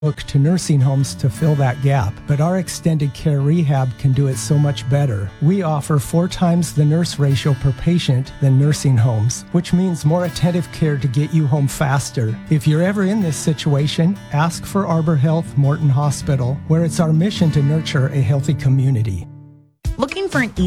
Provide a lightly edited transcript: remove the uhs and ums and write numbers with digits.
look to nursing homes to fill that gap, but our extended care rehab can do it so much better. We offer 4 times the nurse ratio per patient than nursing homes, which means more attentive care to get you home faster. If you're ever in this situation, ask for Arbor Health Morton Hospital, where it's our mission to nurture a healthy community. Looking for an